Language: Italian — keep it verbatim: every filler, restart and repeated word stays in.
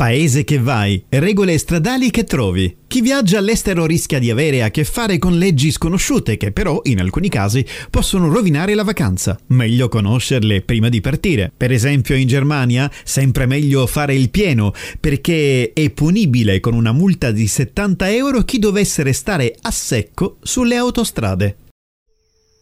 Paese che vai, regole stradali che trovi. Chi viaggia all'estero rischia di avere a che fare con leggi sconosciute che però, in alcuni casi, possono rovinare la vacanza. Meglio conoscerle prima di partire. Per esempio in Germania, sempre meglio fare il pieno, perché è punibile con una multa di settanta euro chi dovesse restare a secco sulle autostrade.